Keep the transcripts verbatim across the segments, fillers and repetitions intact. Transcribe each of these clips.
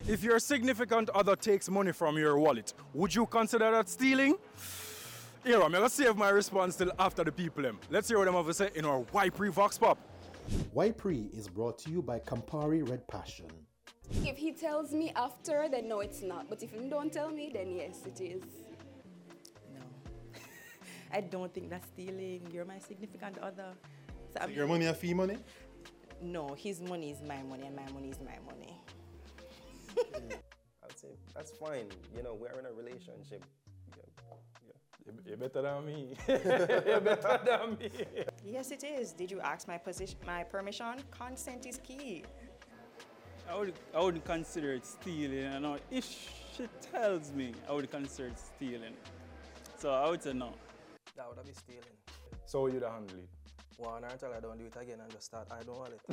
If your significant other takes money from your wallet, would you consider that stealing? Here, I'm going to save my response till after the people. Them. Let's hear what them have to say in our Y P R E Vox Pop. Y P R E is brought to you by Campari Red Passion. If he tells me after, then no, it's not. But if he don't tell me, then yes, it is. No. I don't think that's stealing. You're my significant other. So So your money a fee money? No, his money is my money and my money is my money. I'd say that's fine. You know, we're in a relationship. Yeah, yeah. You're better than me. You're better than me. Yes, it is. Did you ask my position, my permission? Consent is key. I would, I wouldn't consider it stealing. You know, if she tells me, I would consider it stealing. So I would say no. That would be stealing. So you'd handle it? One until I don't do it again and just start, I don't want it.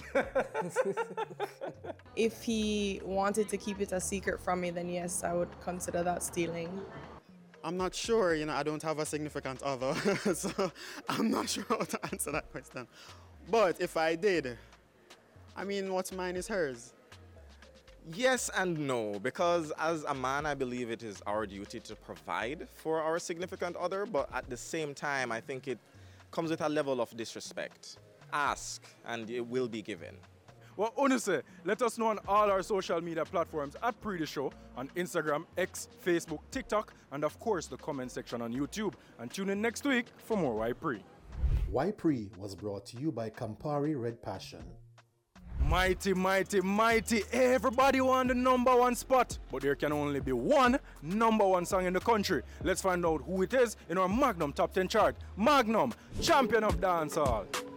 If he wanted to keep it a secret from me, then yes, I would consider that stealing. I'm not sure, you know, I don't have a significant other, so I'm not sure how to answer that question. But if I did, I mean, what's mine is hers. Yes and no, because as a man, I believe it is our duty to provide for our significant other, but at the same time, I think it comes with a level of disrespect. Ask, and it will be given. Well, honestly, let us know on all our social media platforms at Pre The Show, on Instagram, X, Facebook, TikTok, and of course the comment section on YouTube. And tune in next week for more Y P R E. Y P R E was brought to you by Campari Red Passion. Mighty, mighty, mighty, everybody want the number one spot, but there can only be one number one song in the country. Let's find out who it is in our Magnum Top ten chart. Magnum, champion of dancehall.